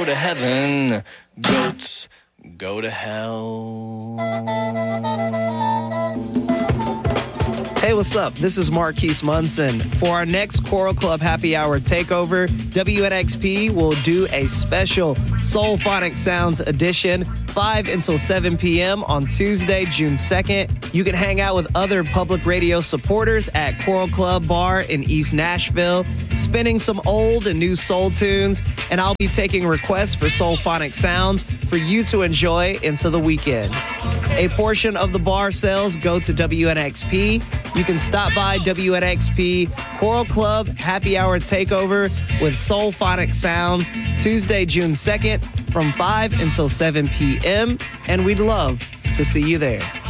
go to heaven. Goats go to hell. Hey, what's up? This is Marquise Munson. For our next Choral Club Happy Hour takeover, WNXP will do a special Soul Phonic Sounds edition, 5 until 7 p.m. on Tuesday, June 2nd. You can hang out with other public radio supporters at Choral Club Bar in East Nashville, spinning some old and new soul tunes, and I'll be taking requests for Soul Phonic Sounds for you to enjoy into the weekend. A portion of the bar sales go to WNXP. You can stop by WNXP Choral Club Happy Hour Takeover with Soul Phonic Sounds Tuesday, June 2nd from 5 until 7 p.m. And we'd love to see you there.